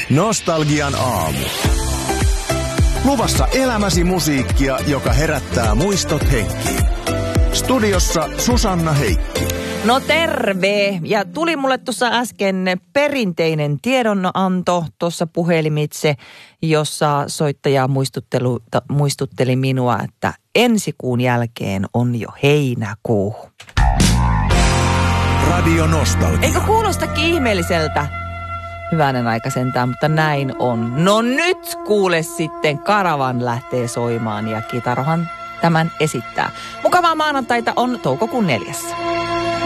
Nostalgian aamu. Luvassa elämäsi musiikkia, joka herättää muistot henkiin. Studiossa Susanna Heikki. No terve! Ja tuli mulle tuossa äsken perinteinen tiedonanto tuossa puhelimitse, jossa soittaja muistutteli minua, että ensi kuun jälkeen on jo heinäkuu. Radio Nostalgia. Eikö kuulostakin ihmeelliseltä? Hyvänen aika sentään, mutta näin on. No nyt kuule sitten, karavan lähtee soimaan ja Kitarohan tämän esittää. Mukavaa maanantaita on toukokuun 4.